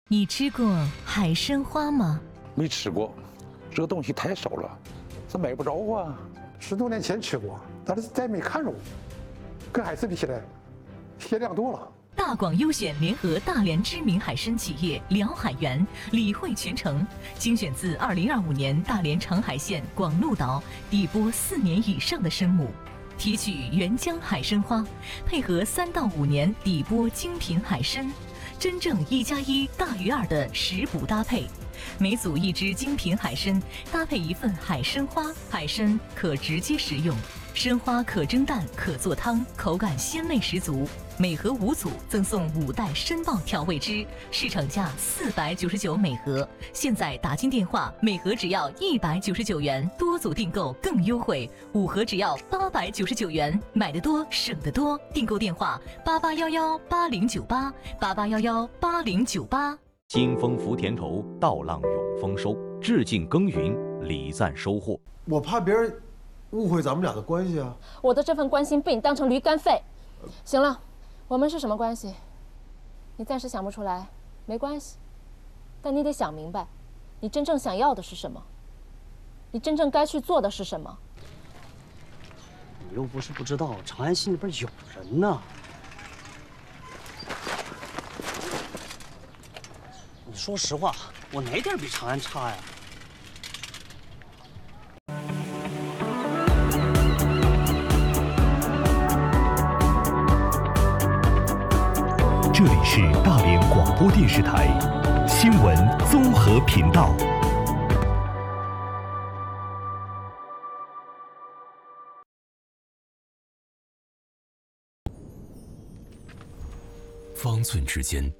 你吃过海参花吗？ 没吃过，这个东西太少了，这买不着啊。 10多年前吃过，但是再没看着过，跟海参比起来，鲜量多了。 大广优选联合大连知名海参企业辽海源理惠全程，精选自2025年大连长海县广鹿岛底波4年以上的参母，提取原浆海参花，配合3到5年底波精品海参，真正1+1大于2的食补搭配。每组1只精品海参，搭配1份海参花。海参可直接食用，参花可蒸蛋，可做汤，口感鲜味十足。每盒5组赠送5袋参爆调味汁，市场价499每盒，现在打进电话，每盒只要199元，多组订购更优惠，5盒只要899元，买得多省得多。订购电话88118098，88118098。 金丰福田头，稻浪永丰收，致敬耕耘，礼赞收获。 我怕别人误会咱们俩的关系啊！ 我的这份关心被你当成驴肝肺。行了，我们是什么关系？你暂时想不出来，没关系，但你得想明白，你真正想要的是什么，你真正该去做的是什么。 你又不是不知道，长安心里边有人呢。你说实话，我哪点比长安差呀？ 这里是大连广播电视台新闻综合频道。方寸之间，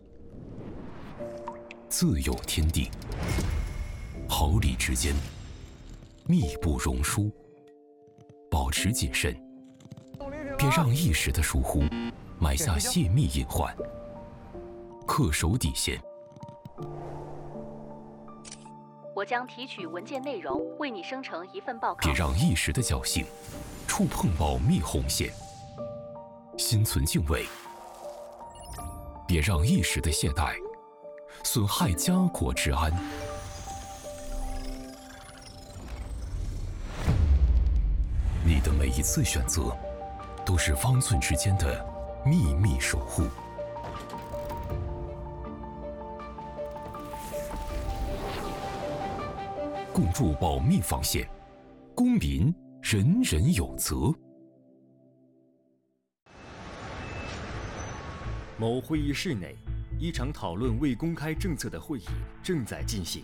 自有天地；毫厘之间，密不容疏。保持谨慎，别让一时的疏忽埋下泄密隐患，恪守底线。 我将提取文件内容，为你生成一份报告。 别让一时的侥幸触碰保密红线，心存敬畏。别让一时的懈怠损害家国治安。你的每一次选择，都是方寸之间的秘密守护。共筑保密防线，公民人人有责。 某会议室内，一场讨论未公开政策的会议正在进行。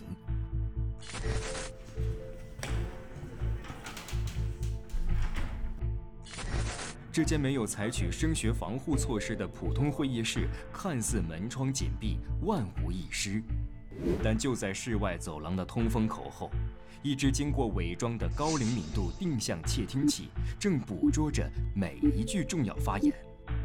这间没有采取声学防护措施的普通会议室，看似门窗紧闭，万无一失。但就在室外走廊的通风口后，一只经过伪装的高灵敏度定向窃听器正捕捉着每一句重要发言。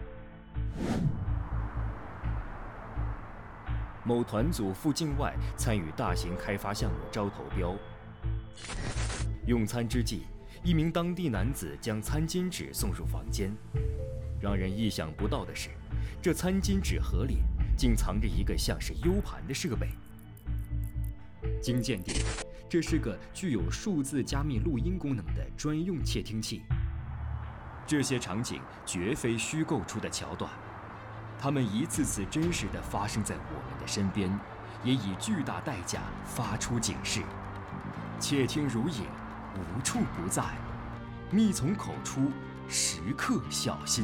某团组赴境外参与大型开发项目招投标，用餐之际，一名当地男子将餐巾纸送入房间。让人意想不到的是，这餐巾纸盒里竟藏着一个像是 U 盘的设备。经鉴定，这是个具有数字加密录音功能的专用窃听器。这些场景绝非虚构出的桥段，它们一次次真实地发生在我们的身边，也以巨大代价发出警示。窃听如影，无处不在，密从口出，时刻小心。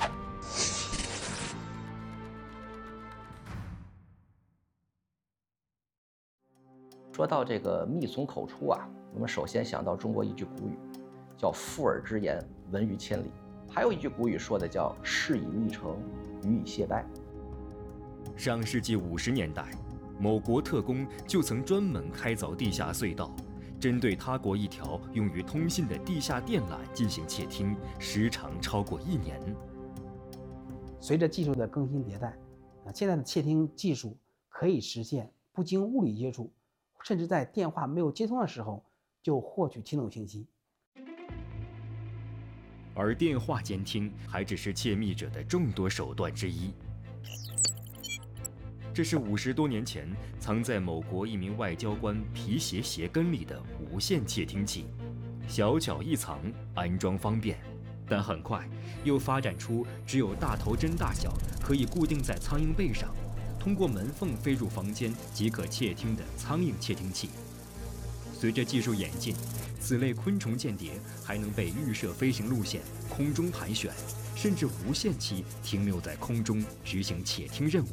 说到这个密从口出啊，我们首先想到中国一句古语，叫附耳之言，闻于千里。还有一句古语说的叫事以密成，语以谢败。 上世纪50年代，某国特工就曾专门开凿地下隧道，针对他国一条用于通信的地下电缆进行窃听，时长超过1年。 随着技术的更新迭代，现在的窃听技术可以实现不经物理接触，甚至在电话没有接通的时候就获取听懂信息。 而电话监听还只是窃密者的众多手段之一。 这是50多年前藏在某国一名外交官皮鞋鞋跟里的无线窃听器，小巧易藏，安装方便。但很快又发展出只有大头针大小，可以固定在苍蝇背上，通过门缝飞入房间即可窃听的苍蝇窃听器。随着技术演进，此类昆虫间谍还能被预设飞行路线、空中盘旋，甚至无限期停留在空中执行窃听任务。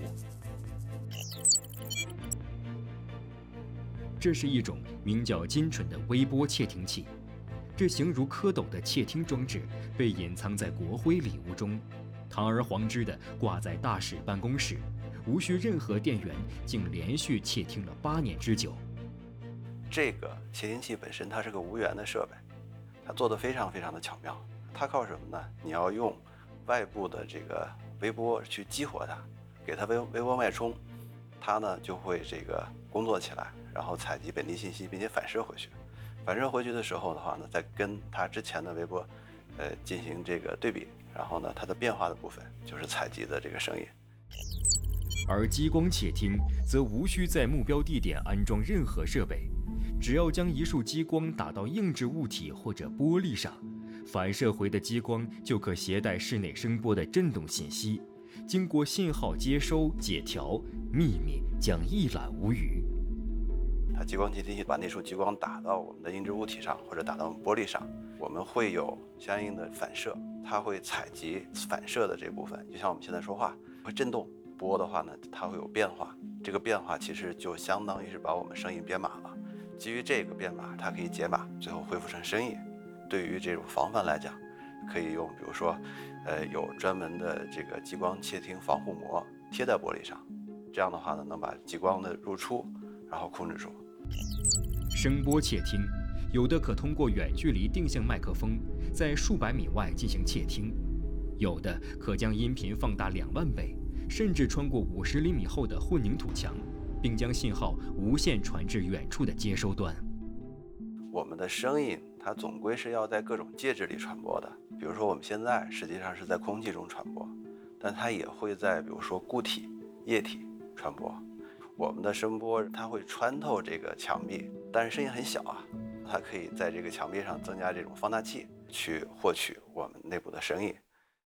这是一种名叫金蠢的微波窃听器，这形如蝌蚪的窃听装置被隐藏在国徽礼物中，堂而皇之地挂在大使办公室，无需任何电源，竟连续窃听了8年之久。 这个窃听器本身它是个无源的设备，它做得非常非常的巧妙。它靠什么呢？你要用外部的这个微波去激活它，给它微波脉冲，它呢就会这个工作起来，然后采集本地信息，并且反射回去。反射回去的时候的话呢，再跟它之前的微波进行这个对比，然后呢它的变化的部分就是采集的这个声音。 而激光窃听则无需在目标地点安装任何设备，只要将一束激光打到硬质物体或者玻璃上，反射回的激光就可携带室内声波的振动信息，经过信号接收解调，秘密将一览无余。 它激光窃听器把那束激光打到我们的硬质物体上，或者打到我们玻璃上，我们会有相应的反射，它会采集反射的这部分，就像我们现在说话会震动。播的话呢，它会有变化，这个变化其实就相当于是把我们声音编码了。基于这个编码，它可以解码，最后恢复成声音。对于这种防范来讲，可以用，比如说，有专门的这个激光窃听防护膜贴在玻璃上，这样的话呢，能把激光的入出，然后控制住。 声波窃听，有的可通过远距离定向麦克风，在数百米外进行窃听，有的可将音频放大2万倍。甚至穿过50厘米厚的混凝土墙，并将信号无线传至远处的接收端。 我们的声音它总归是要在各种介质里传播的，比如说我们现在实际上是在空气中传播，但它也会在比如说固体、液体传播。我们的声波它会穿透这个墙壁，但是声音很小啊，它可以在这个墙壁上增加这种放大器，去获取我们内部的声音。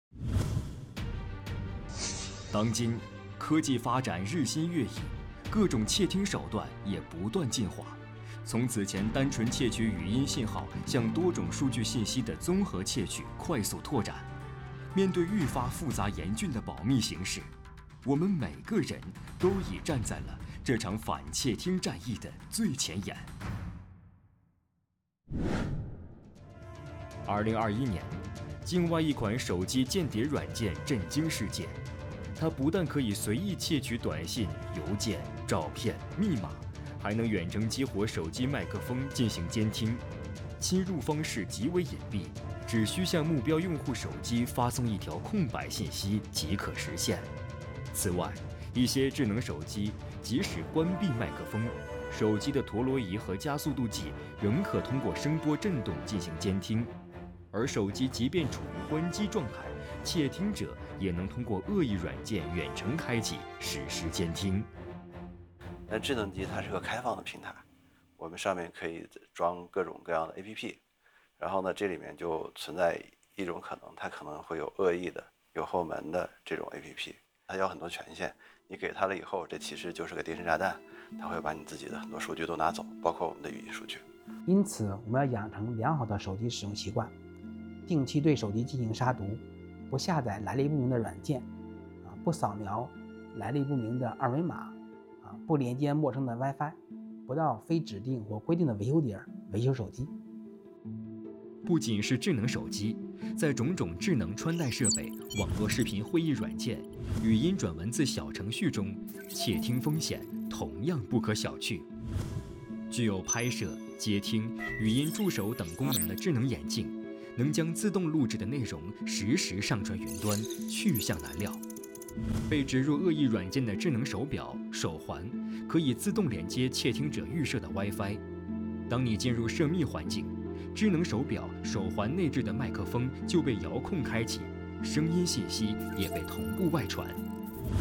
当今科技发展日新月异，各种窃听手段也不断进化。从此前单纯窃取语音信号，向多种数据信息的综合窃取快速拓展。面对愈发复杂严峻的保密形势，我们每个人都已站在了这场反窃听战役的最前沿。2021年，境外一款手机间谍软件震惊世界。它不但可以随意窃取短信、邮件、照片、密码，还能远程激活手机麦克风进行监听。侵入方式极为隐蔽，只需向目标用户手机发送一条空白信息即可实现。此外，一些智能手机即使关闭麦克风，手机的陀螺仪和加速度计仍可通过声波振动进行监听。而手机即便处于关机状态，窃听者也能通过恶意软件远程开启实时监听。 但智能机它是个开放的平台，我们上面可以装各种各样的 APP， 然后呢，这里面就存在一种可能，它可能会有恶意的、有后门的这种 APP， 它有很多权限，你给它了以后，这其实就是个定时炸弹，它会把你自己的很多数据都拿走，包括我们的语音数据。 因此，我们要养成良好的手机使用习惯，定期对手机进行杀毒，不下载来历不明的软件，不扫描来历不明的二维码，不连接陌生的 WiFi， 不到非指定或规定的维修点维修手机。 不仅是智能手机，在种种智能穿戴设备、网络视频会议软件、语音转文字小程序中，窃听风险同样不可小觑。具有拍摄、接听、语音助手等功能的智能眼镜，能将自动录制的内容实时上传云端，去向难料。被植入恶意软件的智能手表、手环，可以自动连接窃听者预设的 WiFi。当你进入涉密环境，智能手表、手环内置的麦克风就被遥控开启，声音信息也被同步外传。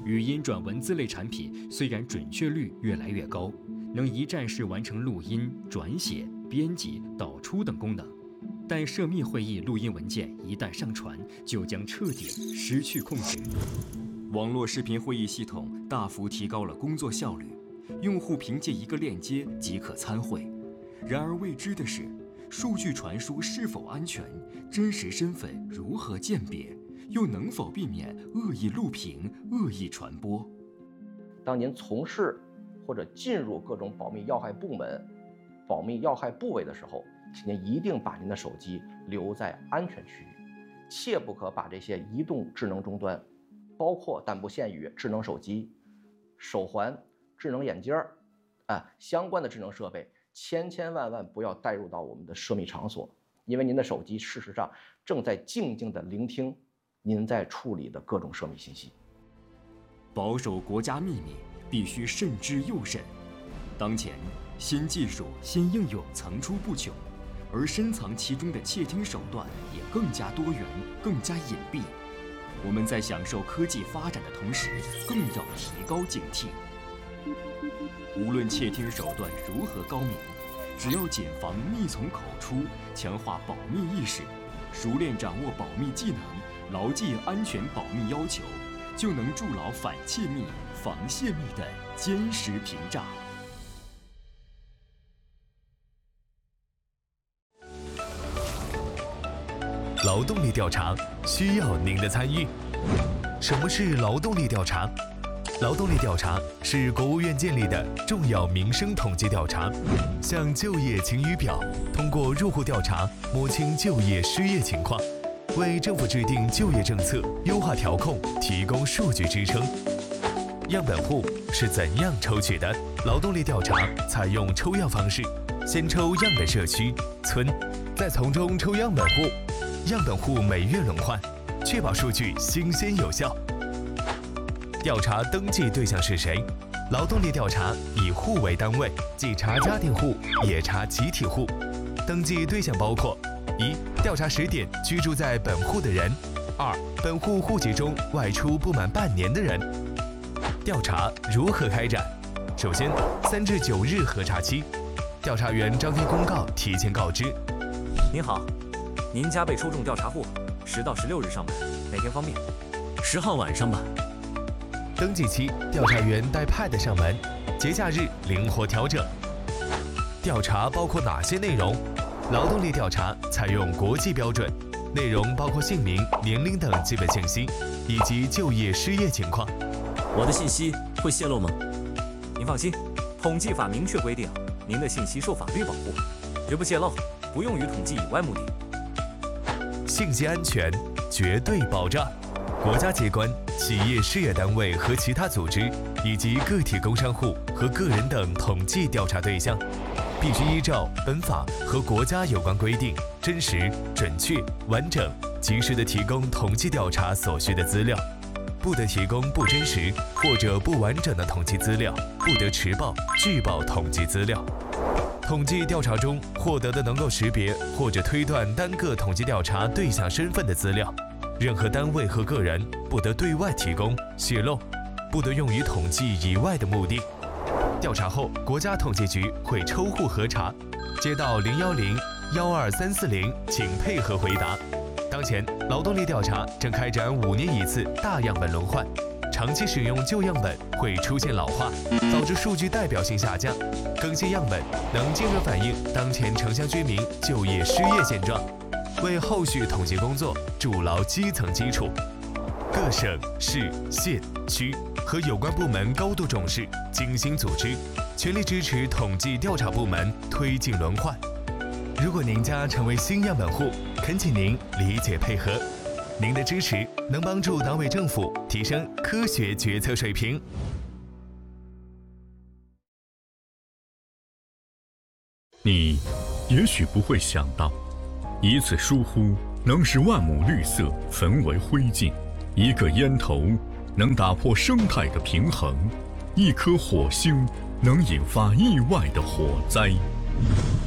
语音转文字类产品虽然准确率越来越高，能一站式完成录音、转写、编辑、导出等功能，但涉密会议录音文件一旦上传，就将彻底失去控制。网络视频会议系统大幅提高了工作效率，用户凭借一个链接即可参会。然而未知的是，数据传输是否安全，真实身份如何鉴别，又能否避免恶意录屏、恶意传播？ 当您从事或者进入各种保密要害部门、保密要害部位的时候，请您一定把您的手机留在安全区域，切不可把这些移动智能终端，包括但不限于智能手机、手环、智能眼镜相关的智能设备，千万不要带入到我们的涉密场所，因为您的手机事实上正在静静地聆听您在处理的各种涉密信息。 保守国家秘密必须慎之又慎。当前新技术、新应用层出不穷，而深藏其中的窃听手段也更加多元、更加隐蔽。我们在享受科技发展的同时，更要提高警惕。无论窃听手段如何高明，只要谨防密从口出，强化保密意识，熟练掌握保密技能，牢记安全保密要求，就能筑牢反窃密、防泄密的坚实屏障。 劳动力调查需要您的参与。什么是劳动力调查？劳动力调查是国务院建立的重要民生统计调查，向就业晴雨表通过入户调查摸清就业失业情况，为政府制定就业政策、优化调控提供数据支撑。样本户是怎样抽取的？劳动力调查采用抽样方式，先抽样本社区、村，再从中抽样本户，样本户每月轮换，确保数据新鲜有效。调查登记对象是谁？劳动力调查以户为单位，既查家庭户，也查集体户。登记对象包括：一、调查时点居住在本户的人；二、本户户籍中外出不满半年的人。调查如何开展？首先，3至9日核查期，调查员张贴公告提前告知： 您好，您家被抽中调查户，10到16日上门，哪天方便？10号晚上吧。 登记期，调查员带 Pad 上门，节假日灵活调整。调查包括哪些内容？劳动力调查采用国际标准，内容包括姓名、年龄等基本信息，以及就业失业情况。 我的信息会泄露吗？您放心，统计法明确规定，您的信息受法律保护，绝不泄露，不用于统计以外目的。 信息安全绝对保障。国家机关、企业事业单位和其他组织，以及个体工商户和个人等统计调查对象，必须依照本法和国家有关规定，真实、准确、完整、及时地提供统计调查所需的资料，不得提供不真实或者不完整的统计资料，不得迟报、拒报统计资料。统计调查中获得的能够识别或者推断单个统计调查对象身份的资料，任何单位和个人不得对外提供、泄露，不得用于统计以外的目的。调查后，国家统计局会抽户核查，接到010、12340，请配合回答。当前，劳动力调查正开展5年一次大样本轮换，长期使用旧样本会出现老化，导致数据代表性下降。更新样本能尽热反映当前城乡居民就业失业现状，为后续统计工作筑牢基层基础。各省市县区和有关部门高度重视，精心组织，全力支持统计调查部门推进轮换。如果您家成为新样本户，恳请您理解配合。您的支持能帮助党委政府提升科学决策水平。 你也许不会想到，一次疏忽能使万亩绿色焚为灰烬，一个烟头能打破生态的平衡，一颗火星能引发意外的火灾。